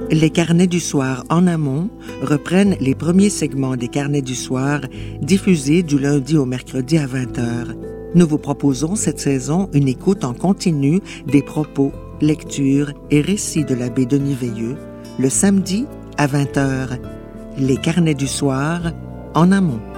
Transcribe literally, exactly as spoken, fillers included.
Les carnets du soir en amont reprennent les premiers segments des carnets du soir diffusés du lundi au mercredi à vingt heures. Nous vous proposons cette saison une écoute en continu des propos, lectures et récits de l'abbé Denis Veilleux le samedi à vingt heures. Les carnets du soir en amont.